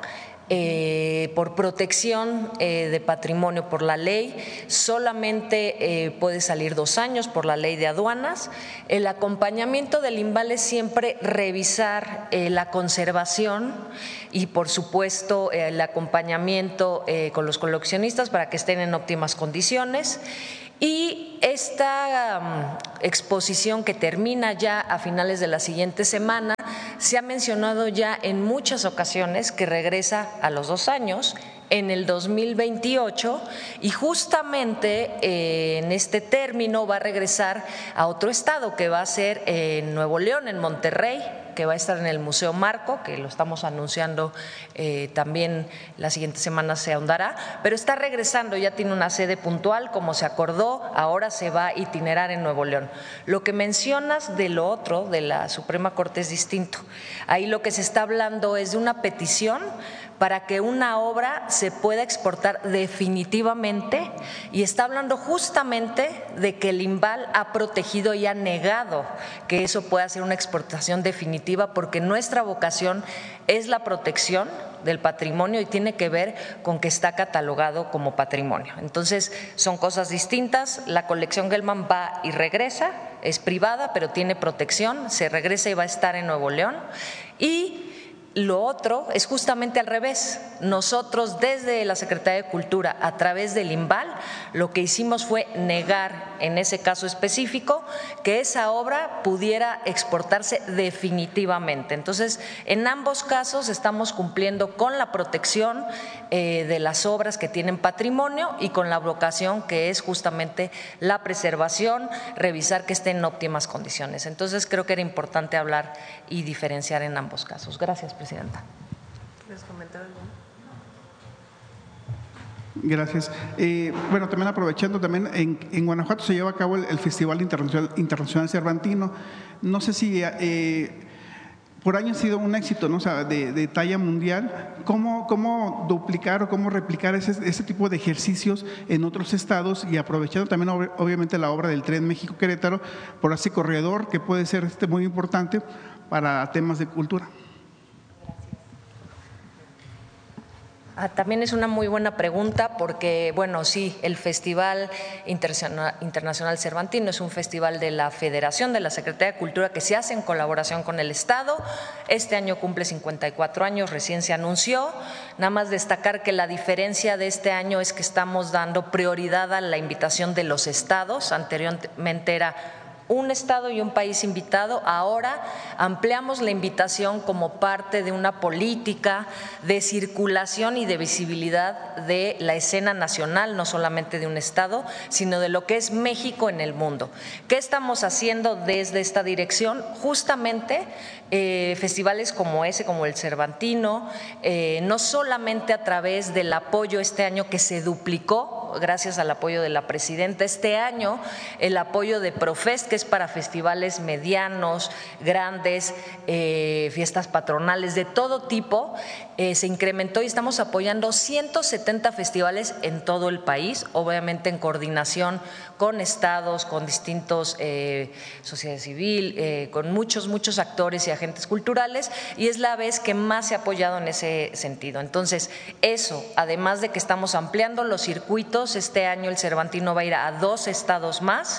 eh, por protección eh, de patrimonio por la ley, solamente eh, puede salir dos años por la ley de aduanas. El acompañamiento del INVAL es siempre revisar eh, la conservación y, por supuesto, eh, el acompañamiento eh, con los coleccionistas para que estén en óptimas condiciones. Y esta um, exposición que termina ya a finales de la siguiente semana, se ha mencionado ya en muchas ocasiones que regresa a los dos años, en el dos mil veintiocho, y justamente eh, en este término va a regresar a otro estado, que va a ser en Nuevo León, en Monterrey, que va a estar en el Museo Marco, que lo estamos anunciando eh, también la siguiente semana se ahondará, pero está regresando, ya tiene una sede puntual como se acordó, ahora se va a itinerar en Nuevo León. Lo que mencionas de lo otro, de la Suprema Corte, es distinto. Ahí lo que se está hablando es de una petición para que una obra se pueda exportar definitivamente, y está hablando justamente de que el INVAL ha protegido y ha negado que eso pueda ser una exportación definitiva, porque nuestra vocación es la protección del patrimonio y tiene que ver con que está catalogado como patrimonio. Entonces, son cosas distintas. La colección Gelman va y regresa, es privada, pero tiene protección, se regresa y va a estar en Nuevo León. Y lo otro es justamente al revés. Nosotros desde la Secretaría de Cultura, a través del INVAL, lo que hicimos fue negar, en ese caso específico, que esa obra pudiera exportarse definitivamente. Entonces, en ambos casos estamos cumpliendo con la protección eh, de las obras que tienen patrimonio y con la vocación que es justamente la preservación, revisar que estén en óptimas condiciones. Entonces, creo que era importante hablar y diferenciar en ambos casos. Gracias, Presidenta. ¿Quieres comentar algo? Gracias. Eh, bueno, también aprovechando, también en, en Guanajuato se lleva a cabo el, el Festival Internacional, Internacional Cervantino. No sé si eh, por año ha sido un éxito, ¿no? O sea, de, de talla mundial. ¿Cómo, cómo duplicar o cómo replicar ese, ese tipo de ejercicios en otros estados, y aprovechando también obviamente la obra del Tren México-Querétaro por ese corredor que puede ser este muy importante para temas de cultura? Ah, también es una muy buena pregunta porque, bueno, sí, el Festival Internacional Cervantino es un festival de la Federación, de la Secretaría de Cultura, que se hace en colaboración con el Estado. Este año cumple cincuenta y cuatro años, recién se anunció. Nada más destacar que la diferencia de este año es que estamos dando prioridad a la invitación de los estados. Anteriormente era un estado y un país invitado. Ahora ampliamos la invitación como parte de una política de circulación y de visibilidad de la escena nacional, no solamente de un estado, sino de lo que es México en el mundo. ¿Qué estamos haciendo desde esta dirección? Justamente eh, festivales como ese, como el Cervantino, eh, no solamente a través del apoyo este año que se duplicó gracias al apoyo de la presidenta, este año el apoyo de Profest, que es para festivales medianos, grandes, eh, fiestas patronales de todo tipo, eh, se incrementó y estamos apoyando ciento setenta festivales en todo el país, obviamente en coordinación con estados, con distintos eh, sociedad civil, eh, con muchos, muchos actores y agentes culturales, y es la vez que más se ha apoyado en ese sentido. Entonces, eso, además de que estamos ampliando los circuitos, este año el Cervantino va a ir a dos estados más,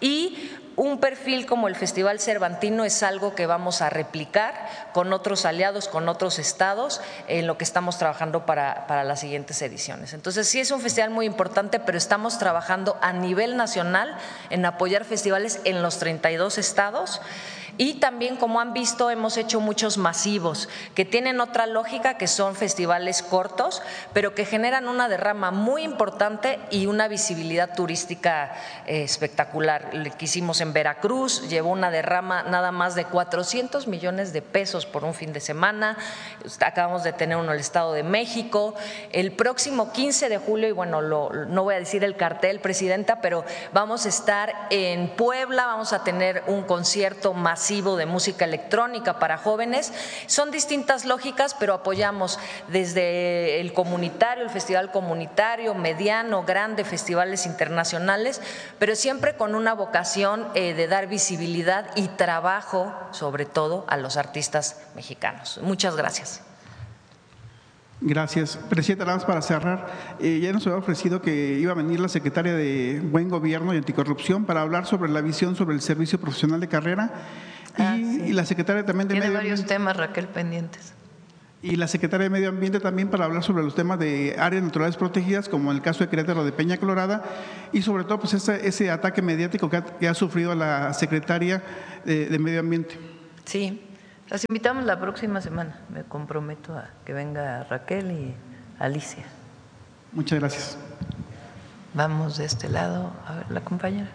y un perfil como el Festival Cervantino es algo que vamos a replicar con otros aliados, con otros estados, en lo que estamos trabajando para, para las siguientes ediciones. Entonces, sí es un festival muy importante, pero estamos trabajando a nivel nacional en apoyar festivales en los treinta y dos estados. Y también, como han visto, hemos hecho muchos masivos que tienen otra lógica, que son festivales cortos, pero que generan una derrama muy importante y una visibilidad turística eh, espectacular. El que hicimos en Veracruz llevó una derrama nada más de cuatrocientos millones de pesos por un fin de semana. Acabamos de tener uno en el Estado de México. El próximo quince de julio, y bueno, lo, no voy a decir el cartel, Presidenta, pero vamos a estar en Puebla, vamos a tener un concierto masivo de música electrónica para jóvenes. Son distintas lógicas, pero apoyamos desde el comunitario, el festival comunitario, mediano, grande, festivales internacionales, pero siempre con una vocación eh, de dar visibilidad y trabajo, sobre todo, a los artistas mexicanos. Muchas gracias. Gracias. Presidenta, nada más para cerrar, eh, ya nos había ofrecido que iba a venir la secretaria de Buen Gobierno y Anticorrupción para hablar sobre la visión sobre el servicio profesional de carrera y, Ah, sí. y la secretaria también de Tiene Medio varios Ambiente. temas, Raquel, pendientes. Y la secretaria de Medio Ambiente también para hablar sobre los temas de áreas naturales protegidas, como en el caso de Querétaro de Peña Colorada, y sobre todo pues ese, ese ataque mediático que ha, que ha sufrido la secretaria de, de Medio Ambiente. Sí, las invitamos la próxima semana. Me comprometo a que venga Raquel y Alicia. Muchas gracias. Vamos de este lado, a ver, la compañera.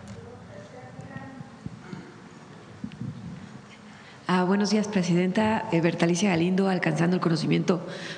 Ah, buenos días, Presidenta. Eh, Bertalicia Galindo, alcanzando el conocimiento